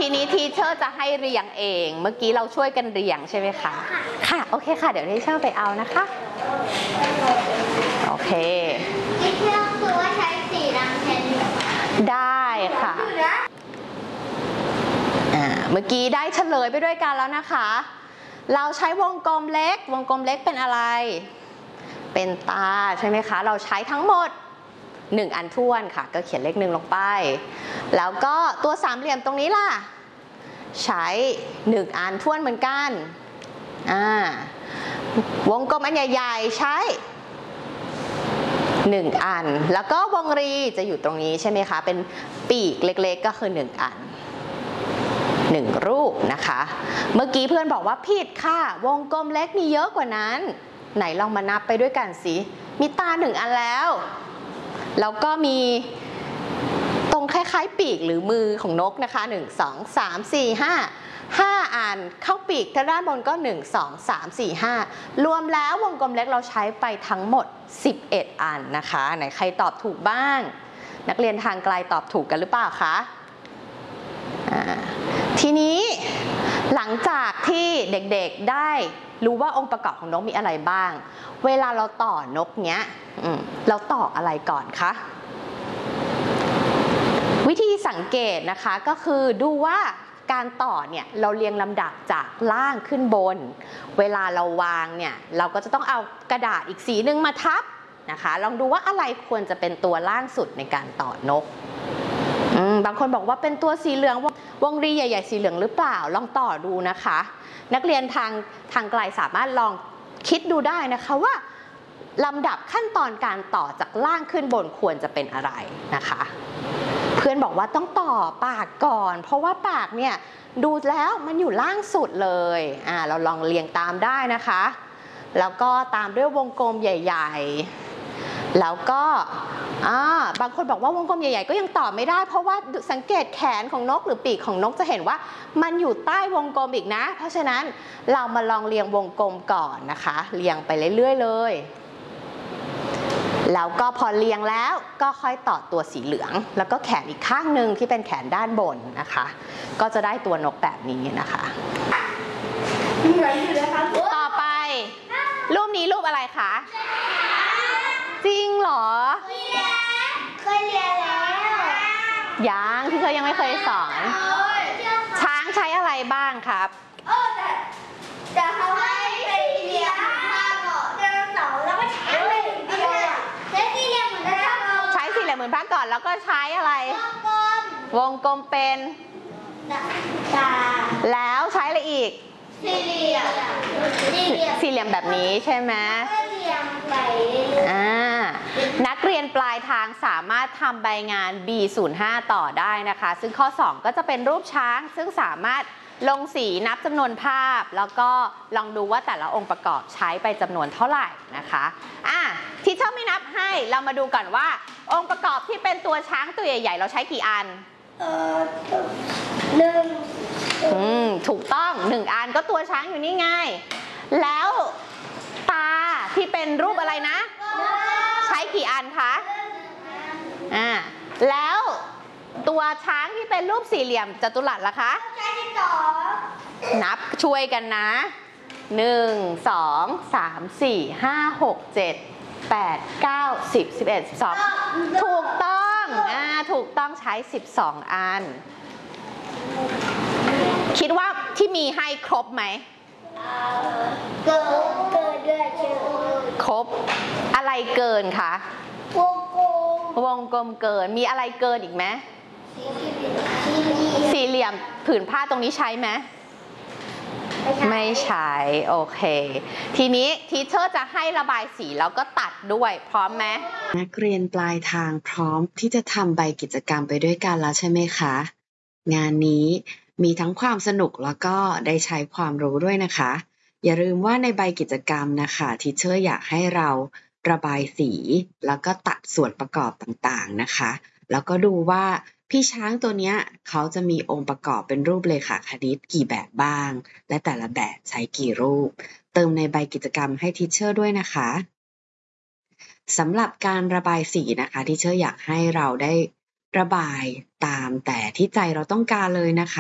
ทีนี้ทีเชอร์จะให้เรียงเองเมื่อกี้เราช่วยกันเรียงใช่ไหมคะค่ะโอเคค่ะเดี๋ยวทีเชอร์ไปเอานะคะโอเคทีเชอร์คือว่าใช้สีดำแทนได้ค่ะเมื่อกี้ได้เฉลยไปด้วยกันแล้วนะคะเราใช้วงกลมเล็กเป็นอะไรเป็นตาใช่ไหมคะเราใช้ทั้งหมด1อันท้วนค่ะก็เขียนเลข1ลงไปแล้วก็ตัวสามเหลี่ยมตรงนี้ล่ะใช้1อันท้วนเหมือนกันวงกลมอันใหญ่ๆใช้1อันแล้วก็วงรีจะอยู่ตรงนี้ใช่ไหมคะเป็นปีกเล็กๆก็คือ1อัน1รูปนะคะเมื่อกี้เพื่อนบอกว่าผิดค่ะวงกลมเล็กมีเยอะกว่านั้นไหนลองมานับไปด้วยกันสิมีตา1อันแล้วแล้วก็มีตรงคล้ายๆปีกหรือมือของนกนะคะ1 2 3 4 5อันเข้าปีกทางด้านบนก็1 2 3 4 5รวมแล้ววงกลมเล็กเราใช้ไปทั้งหมด11อันนะคะไหนใครตอบถูกบ้างนักเรียนทางไกลตอบถูกกันหรือเปล่าคะทีนี้หลังจากที่เด็กๆได้รู้ว่าองค์ประกอบของนกมีอะไรบ้างเวลาเราต่อนกเนี้ยเราต่ออะไรก่อนคะวิธีสังเกตนะคะก็คือดูว่าการต่อเนี่ยเราเรียงลำดับจากล่างขึ้นบนเวลาเราวางเนี่ยเราก็จะต้องเอากระดาษอีกสีนึงมาทับนะคะลองดูว่าอะไรควรจะเป็นตัวล่างสุดในการต่อนกบางคนบอกว่าเป็นตัวสีเหลืองวงรีใหญ่ๆสีเหลืองหรือเปล่าลองต่อดูนะคะนักเรียนทางไกลสามารถลองคิดดูได้นะคะว่าลำดับขั้นตอนการต่อจากล่างขึ้นบนควรจะเป็นอะไรนะคะเพื่อนบอกว่าต้องต่อปากก่อนเพราะว่าปากเนี่ยดูแล้วมันอยู่ล่างสุดเลยเราลองเรียงตามได้นะคะแล้วก็ตามด้วยวงกลมใหญ่ๆแล้วก็บางคนบอกว่าวงกลมใหญ่ๆก็ยังต่อไม่ได้เพราะว่าสังเกตแขนของนกหรือปีกของนกจะเห็นว่ามันอยู่ใต้วงกลมอีกนะเพราะฉะนั้นเรามาลองเรียงวงกลมก่อนนะคะเรียงไปเรื่อยๆเลยแล้วก็พอเรียงแล้วก็ค่อยต่อตัวสีเหลืองแล้วก็แขนอีกข้างหนึ่งที่เป็นแขนด้านบนนะคะก็จะได้ตัวนกแบบนี้นะคะต่อไปรูปนี้รูปอะไรคะจริงเหรอเคยเรียนแล้วยังที่เคยยังไม่เคยสอนช้างใช้อะไรบ้างครับแต่เขาให้เป็นสี่เหลี่ยมเดินเสาแล้วก็ใช้เลยใช้สี่เหลี่ยมเหมือนกันใช้สี่เหลี่ยมเหมือนพระก่อนแล้วก็ใช้อะไรวงกลมเป็นตาแล้วใช้อะไรอีกสี่เหลี่ยมแบบนี้ใช่ไหมนักเรียนปลายทางสามารถทำใบงาน B05 ต่อได้นะคะซึ่งข้อ2ก็จะเป็นรูปช้างซึ่งสามารถลงสีนับจำนวนภาพแล้วก็ลองดูว่าแต่ละองค์ประกอบใช้ไปจำนวนเท่าไหร่นะคะที่ชอบไม่นับให้เรามาดูก่อนว่าองค์ประกอบที่เป็นตัวช้างตัวใหญ่ๆเราใช้กี่อัน 1 ถูกต้อง1อันก็ตัวช้างอยู่นี่ไงแล้วตาที่เป็นรูปอะไรนะใช้กี่อันคะแล้วตัวช้างที่เป็นรูปสี่เหลี่ยมจัตุรัสล่ะคะใช้12 นับช่วยกันนะ1 2 3 4 5 6 7 8 9 10 11 12ถูกต้องใช้12อันคิดว่าที่มีให้ครบไหมเกินด้วยครบอะไรเกินคะวงกลมเกินมีอะไรเกินอีกไหมสี่เหลี่ยมผืนผ้าตรงนี้ใช้ไหมไม่ใช้โอเคทีนี้ทีเชอร์จะให้ระบายสีแล้วก็ตัดด้วยพร้อมไหมนักเรียนปลายทางพร้อมที่จะทำใบกิจกรรมไปด้วยกันแล้วใช่ไหมคะงานนี้มีทั้งความสนุกแล้วก็ได้ใช้ความรู้ด้วยนะคะอย่าลืมว่าในใบกิจกรรมนะคะทีเชอร์อยากให้เราระบายสีแล้วก็ตัดส่วนประกอบต่างๆนะคะแล้วก็ดูว่าพี่ช้างตัวนี้เขาจะมีองค์ประกอบเป็นรูปเลขาคณิตกี่แบบบ้างและแต่ละแบบใช้กี่รูปเติมในใบกิจกรรมให้ทีเชอร์ด้วยนะคะสำหรับการระบายสีนะคะทีเชอร์อยากให้เราได้ระบายตามแต่ที่ใจเราต้องการเลยนะคะ